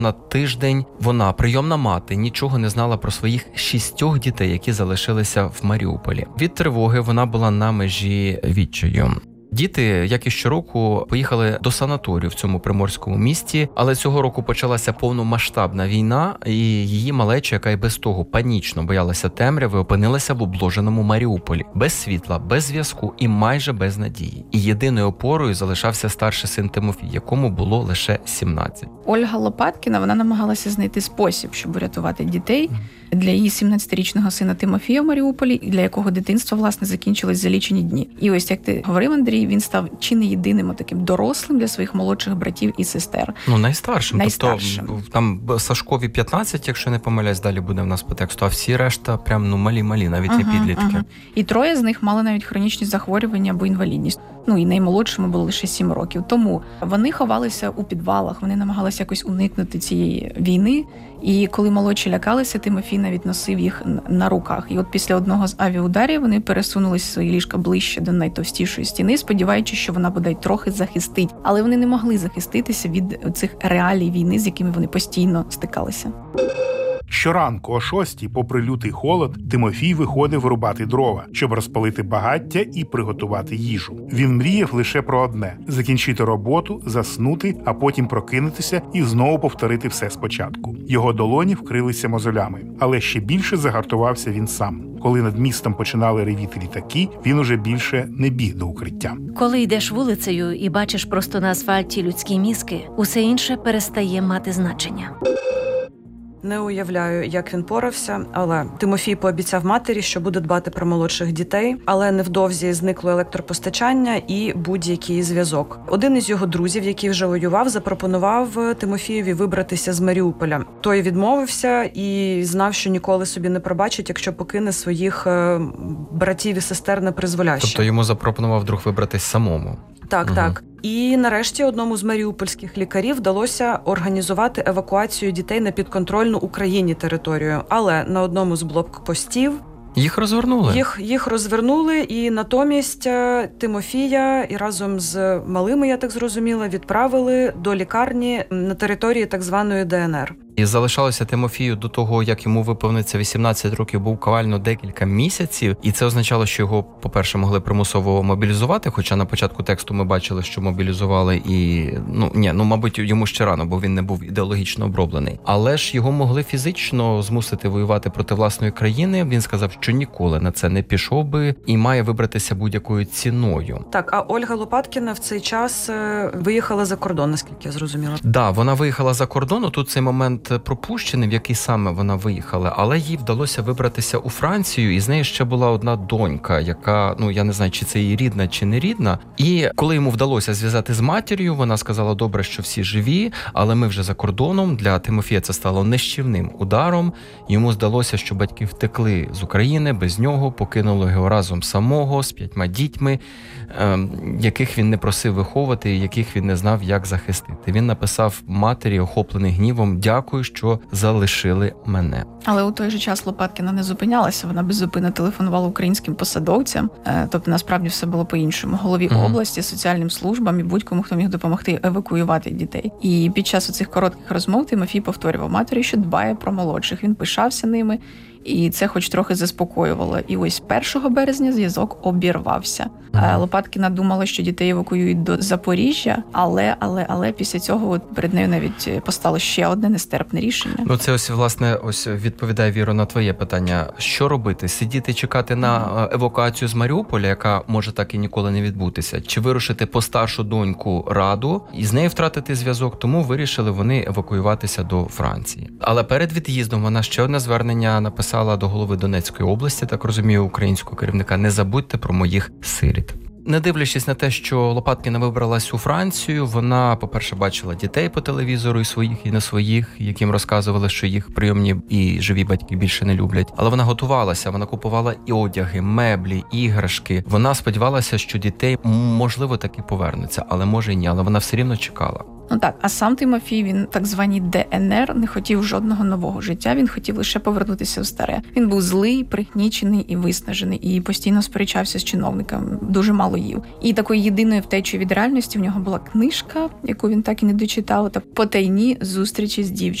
На тиждень вона, прийомна мати, нічого не знала про своїх 6 дітей, які залишилися в Маріуполі. Від тривоги вона була на межі відчаю. Діти, як і щороку, поїхали до санаторію в цьому приморському місті, але цього року почалася повномасштабна війна, і її малеча, яка й без того панічно боялася темряви, опинилася в обложеному Маріуполі. Без світла, без зв'язку і майже без надії. І єдиною опорою залишався старший син Тимофій, якому було лише 17. Ольга Лопаткіна, вона намагалася знайти спосіб, щоб врятувати дітей. Для її 17-річного сина Тимофія в Маріуполі, для якого дитинство, власне, закінчилось за лічені дні. І ось, як ти говорив, Андрій, він став чи не єдиним таким дорослим для своїх молодших братів і сестер. Найстаршим. Тобто, там Сашкові 15, якщо не помиляюсь, далі буде в нас по тексту, а всі решта прям, малі-малі, навіть є підлітки. І 3 з них мали навіть хронічні захворювання або інвалідність. І наймолодшому було лише 7 років. Тому вони ховалися у підвалах, вони намагалися якось уникнути цієї війни. І коли молодші лякалися, Тимофій навіть носив їх на руках. І от після одного з авіаударів вони пересунулися в свої ліжка ближче до найтовстішої стіни, сподіваючись, що вона бодай трохи захистить. Але вони не могли захиститися від цих реалій війни, з якими вони постійно стикалися. Щоранку о 6-й, попри лютий холод, Тимофій виходив рубати дрова, щоб розпалити багаття і приготувати їжу. Він мріяв лише про одне – закінчити роботу, заснути, а потім прокинутися і знову повторити все спочатку. Його долоні вкрилися мозолями, але ще більше загартувався він сам. Коли над містом починали ревіти літаки, він уже більше не біг до укриття. Коли йдеш вулицею і бачиш просто на асфальті людські мізки, усе інше перестає мати значення. Не уявляю, як він порався, але Тимофій пообіцяв матері, що буде дбати про молодших дітей, але невдовзі зникло електропостачання і будь-який зв'язок. Один із його друзів, який вже воював, запропонував Тимофієві вибратися з Маріуполя. Той відмовився і знав, що ніколи собі не пробачить, якщо покине своїх братів і сестер на призволяще. Тобто йому запропонував друг вибратись самому? Так, так. І нарешті одному з маріупольських лікарів вдалося організувати евакуацію дітей на підконтрольну Україні територію. Але на одному з блокпостів їх розвернули. Їх розвернули, і натомість Тимофія і разом з малими, я так зрозуміла, відправили до лікарні на території так званої ДНР. І залишалося Тимофію до того, як йому виповниться 18 років, буквально декілька місяців. І це означало, що його, по-перше, могли примусово мобілізувати, хоча на початку тексту ми бачили, що мобілізували і... мабуть, йому ще рано, бо він не був ідеологічно оброблений. Але ж його могли фізично змусити воювати проти власної країни. Він сказав, що ніколи на це не пішов би і має вибратися будь-якою ціною. Так, а Ольга Лопаткіна в цей час виїхала за кордон, наскільки я зрозуміла. Да, вона виїхала за кордон. Тут цей момент пропущений, в який саме вона виїхала, але їй вдалося вибратися у Францію, і з нею ще була одна донька, яка, я не знаю, чи це її рідна, чи не рідна. І коли йому вдалося зв'язати з матір'ю, вона сказала, добре, що всі живі, але ми вже за кордоном. Для Тимофія це стало нищівним ударом. Йому здалося, що батьки втекли з України без нього, покинули його разом самого, з 5 дітьми, яких він не просив виховувати, яких він не знав, як захистити. Він написав матері, охоплений гнівом, дякую, що залишили мене. Але у той же час Лопаткіна не зупинялася, вона беззупинно телефонувала українським посадовцям, тобто насправді все було по-іншому. Голові області, соціальним службам і будь-кому, хто міг допомогти евакуювати дітей. І під час оцих коротких розмов Тимофій повторював матері, що дбає про молодших, він пишався ними, і це хоч трохи заспокоювало. І ось 1 березня зв'язок обірвався. Лопаткіна думала, що дітей евакуюють до Запоріжжя, але після цього перед нею навіть постало ще одне нестерпне рішення. Це власне відповідає, Віро, на твоє питання. Що робити? Сидіти, чекати на евакуацію з Маріуполя, яка може так і ніколи не відбутися? Чи вирушити по старшу доньку Раду і з нею втратити зв'язок? Тому вирішили вони евакуюватися до Франції. Але перед від'їздом вона ще одне звернення написала до голови Донецької області, так розумію, українського керівника: не забудьте про моїх сиріт. Не дивлячись на те, що Лопаткіна вибралась у Францію, вона, по-перше, бачила дітей по телевізору, і своїх, і не своїх, яким розказували, що їх прийомні і живі батьки більше не люблять. Але вона готувалася, вона купувала і одяги, меблі, іграшки. Вона сподівалася, що дітей, можливо, таки повернуться, але може і ні, але вона все рівно чекала. Ну так, а сам Тимофій, він так званій ДНР, не хотів жодного нового життя, він хотів лише повернутися в старе. Він був злий, пригнічений і виснажений, і постійно сперечався з чиновниками, дуже мало їв. І такою єдиною втечею від реальності в нього була книжка, яку він так і не дочитав, та потайні зустрічі з дівчиною.